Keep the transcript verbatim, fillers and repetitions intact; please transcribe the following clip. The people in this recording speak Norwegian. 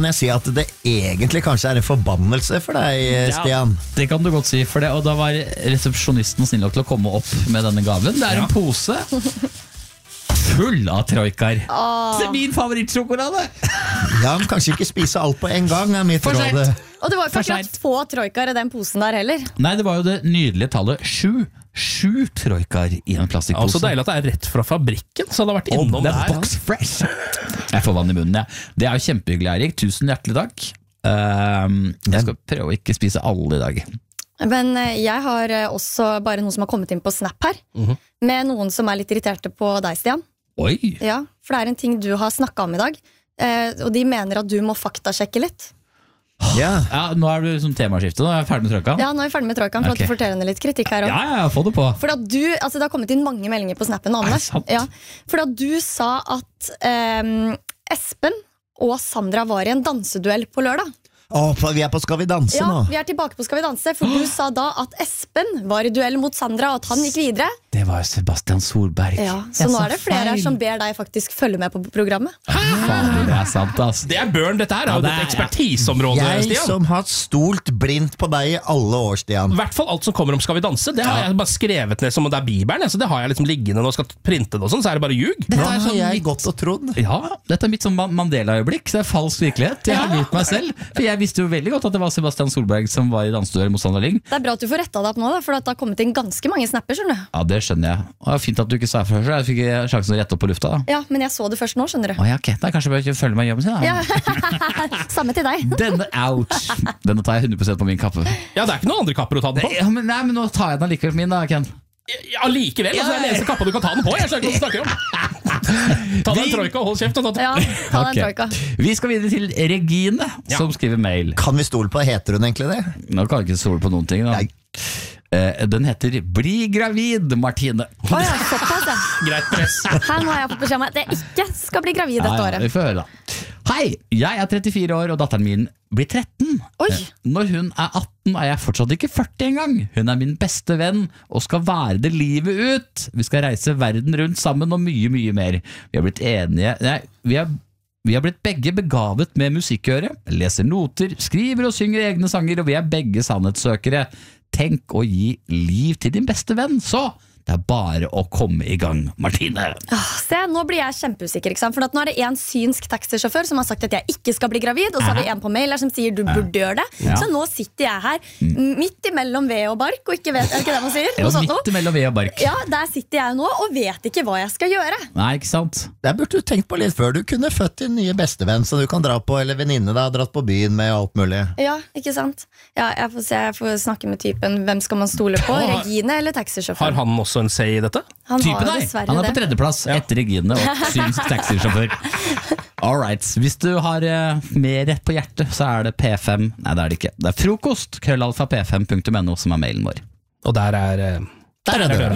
kan jeg si at det egentlig kanskje er en forbannelse for deg, Stian. Ja, det kan du godt si, for det, og da var resepsjonisten snill nok til å komme opp med denne gaven. Det er en pose full av troikar. Det er min favorittsjokolade. Ja, men kanskje ikke spise alt på en gang er mitt råd. Og det var jo ikke akkurat få troikar i den posen der heller. Nei, det var jo det nydelige tallet sju. Sju troikar i en plastikkpose. Ja, så deilig at det er rett fra fabrikken, så det har vært innom oh, der. Box fresh. Jeg får vann i munnen, ja. Det er jo kjempehyggelig, Erik. Tusen hjertelig takk. Um, jeg skal prøve å ikke spise alle i dag. Men jeg har også bare noen som har kommet inn på Snap her, mm-hmm. med noen som er litt irriterte på deg, Stian. Oi! Ja, for det er en ting du har snakket om i dag, og de mener at du må faktasjekke litt. Ja. ja, nå er du som temaskifte. Nå er jeg ferdig med trøykan. Ja, nå er jeg ferdig med trøykan, for okay. at du fortjener litt kritikk her også. Ja, ja, få det på. For at du, altså det har kommet inn mange meldinger på snappen, Anne. Ja, for at du sa at um, Espen og Sandra var i en danseduell på lørdag. Åh, vi er på Skal vi danse ja, nå. Vi er tilbake på Skal vi danse, for du sa da at Espen var i duell mot Sandra, og at han gikk videre. Det var Sebastian Solberg. Ja, så nå er det flere her som ber deg faktisk følge med på programmet. Faen, det er sant, ass. Det er børn, dette her. Ja, det er et ekspertiseområde, jeg Stian. Som har stolt blindt på deg i alle år, Stian. I hvert fall alt som kommer om Skal vi danse, det har jeg bare skrevet ned som om det er Bibelen. Så det har jeg liksom liggende når jeg skal printe det og sånn, så er det bare ljug. Dette er sånn jeg mitt... godt og trodd. Ja, dette er mitt sånn Mandela-øyeblikk, så det er falsk virkelighet. Jeg har gitt meg selv, for jeg visste jo veldig godt at det var Sebastian Solberg som var i danseduell mot Sandra Lyng. Det er bra at du får rettet deg opp nå, da, for det har kommet inn ganske mange snapper, skjønner du. Ja, det skjønner jeg. Og det er fint at du ikke sa før, så jeg fikk sjansen å rette opp på lufta da. Ja, men jeg så det først nå, skjønner du. Å ja, ok, da kanskje jeg bør ikke følge meg jobben sin da. Ja. Samme til deg. Denne, ouch. Denne tar jeg hundre prosent på min kappe. Ja, det er ikke noen andre kapper å ta den på. Ja, men, nei, men nå tar jeg den likevel min da, Ken. Ja, likevel, altså det er den eneste kappa du kan ta den på. Jeg skjønner ikke hva du snakker om. Ta deg en troika og hold kjeft. Ja, ta deg en troika. Vi skal videre til Regine, ja. som skriver mail. Kan vi stole på, heter hun egentlig det? Nå kan vi ikke stole på noen ting da. Uh, den heter Bli gravid, Martine. Å ja, såpass ja. Greit press. Her nå har jeg fått beskjed om at jeg ikke skal bli gravid dette ja, ja, året. Vi får høre da. Hei, jeg er trettifire år og datteren min blir tretten. Oi. Når hun er atten er jeg fortsatt ikke førti engang. Hun er min beste venn og skal være det livet ut. Vi skal reise verden rundt sammen og mye, mye mer. Vi har blitt enige Nei, vi har, vi har blitt begge begavet med musikkøre. Leser noter, skriver og synger egne sanger, og vi er begge sannhetssøkere. Tenk å gi liv til din beste venn, så det er bare å komme i gang, Martine. Åh, se, nå blir jeg kjempeusikker, ikke sant? For at nå er det en synsk taxisjåfør som har sagt at jeg ikke skal bli gravid, og så har vi en på mail her som sier du burde gjøre det. Ja. Så nå sitter jeg her midt imellom ved og bark, og ikke vet, er det ikke det man sier? Ja, midt imellom ved og bark. Ja, der sitter jeg nå og vet ikke hva jeg skal gjøre. Nei, ikke sant? Det burde du tenkt på litt før. Du kunne født din nye bestevenn, så du kan dra på, eller venninne da, dratt på byen med alt mulig. Ja, ikke sant? Ja, jeg får se, jeg får snakke med typen. Hvem skal man stole på? Regine eller taxisjåfør? Har han også en say i dette? Han Type har deg. dessverre Han er på det. tredjeplass ja. etter Regine og synsk taxisjåfør. Alright, hvis du har uh, mer rett på hjertet, så er det P fem. Nei, det er det ikke. Det er frokost, krøllalfa p fem punktum no som er mailen vår. Og der er uh, Der er det.